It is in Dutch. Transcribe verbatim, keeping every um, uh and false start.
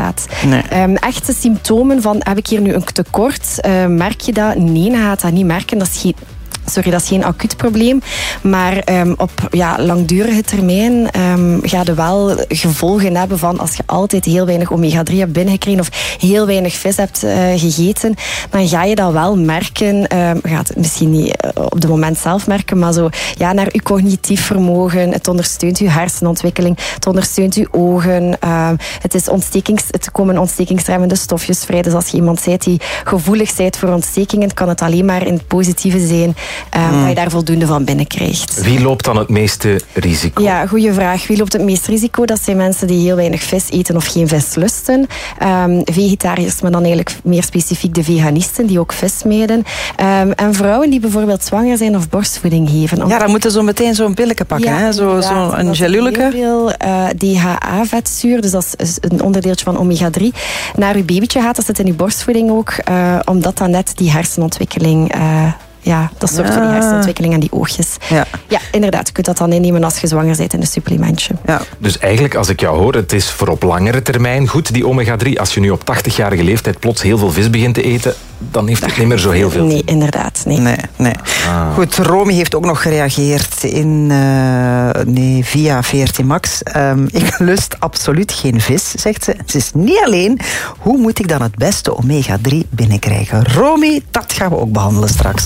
staat. Nee. Um, echte symptomen van, heb ik hier nu een tekort? Uh, merk je dat? Nee, je gaat dat niet merken. Dat is geen... Sorry, dat is geen acuut probleem. Maar um, op ja, langdurige termijn um, ga je wel gevolgen hebben van als je altijd heel weinig omega drie hebt binnengekregen of heel weinig vis hebt uh, gegeten, dan ga je dat wel merken. Um, je gaat het misschien niet op het moment zelf merken, maar zo ja, naar je cognitief vermogen. Het ondersteunt je hersenontwikkeling. Het ondersteunt je ogen. Um, het, is ontstekings, het komen ontstekingsremmende stofjes vrij. Dus als je iemand bent die gevoelig bent voor ontstekingen, kan het alleen maar in het positieve zijn. Uh, mm. Dat je daar voldoende van binnenkrijgt. Wie loopt dan het meeste risico? Ja, goede vraag. Wie loopt het meest risico? Dat zijn mensen die heel weinig vis eten of geen vis lusten. Um, vegetariërs, maar dan eigenlijk meer specifiek de veganisten die ook vis meiden. Um, en vrouwen die bijvoorbeeld zwanger zijn of borstvoeding geven. Ja, dan moeten ze zo meteen zo'n pilletje pakken. Ja, hè? Zo, zo een geluleke. Heel veel uh, D H A-vetzuur, dus dat is een onderdeeltje van omega drie, naar uw babytje gaat. Dat zit in uw borstvoeding ook, uh, omdat dat net die hersenontwikkeling... Uh, Ja, dat zorgt ja. voor die hersenontwikkeling en die oogjes. Ja. ja, inderdaad. Je kunt dat dan innemen als je zwanger bent in een supplementje. Ja. Dus eigenlijk, als ik jou hoor, het is voor op langere termijn goed, die omega drie. Als je nu op tachtigjarige leeftijd plots heel veel vis begint te eten, dan heeft het niet meer zo heel veel. Nee, inderdaad. Nee. nee, nee. Ah. Goed, Romy heeft ook nog gereageerd in, uh, nee, via V R T Max. Um, ik lust absoluut geen vis, zegt ze. Het is niet alleen. Hoe moet ik dan het beste omega drie binnenkrijgen? Romy, dat gaan we ook behandelen straks.